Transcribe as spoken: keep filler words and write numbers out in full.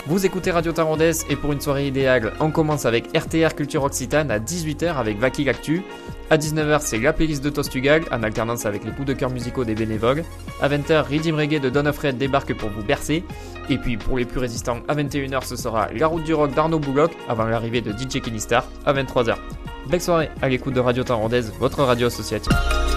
Vous écoutez Radio Tarondès et pour une soirée idéale, on commence avec R T R Culture Occitane à dix-huit heures avec Vaki l'Actu. À dix-neuf heures, c'est la playlist de Tostugal, en alternance avec les coups de cœur musicaux des bénévoles. À vingt heures, Rhythm Reggae de Don Offred débarque pour vous bercer. Et puis pour les plus résistants, à vingt et une heures, ce sera La Route du Rock d'Arnaud Bouloc avant l'arrivée de D J Kenny Star à vingt-trois heures. Belle soirée à l'écoute de Radio Tarondès, votre radio associative.